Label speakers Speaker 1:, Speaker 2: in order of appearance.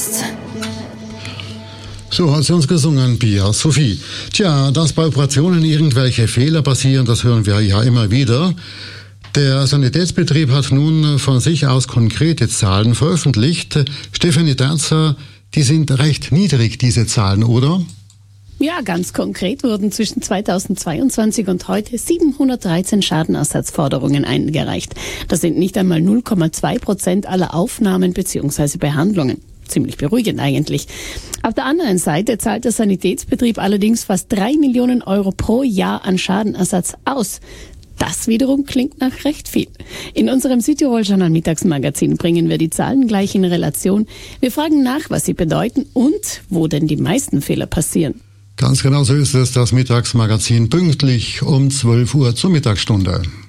Speaker 1: So hat sie uns gesungen, Pia Sophie. Tja, dass bei Operationen irgendwelche Fehler passieren, das hören wir ja immer wieder. Der Sanitätsbetrieb hat nun von sich aus konkrete Zahlen veröffentlicht. Stefanie Terzer, die sind recht niedrig, diese Zahlen, oder?
Speaker 2: Ja, ganz konkret wurden zwischen 2022 und heute 713 Schadenersatzforderungen eingereicht. Das sind nicht einmal 0,2% aller Aufnahmen bzw. Behandlungen. Ziemlich beruhigend eigentlich. Auf der anderen Seite zahlt der Sanitätsbetrieb allerdings fast 3 Millionen Euro pro Jahr an Schadenersatz aus. Das wiederum klingt nach recht viel. In unserem Südtirol-Journal-Mittagsmagazin bringen wir die Zahlen gleich in Relation. Wir fragen nach, was sie bedeuten und wo denn die meisten Fehler passieren.
Speaker 1: Ganz genau so ist es, das Mittagsmagazin pünktlich um 12 Uhr zur Mittagsstunde.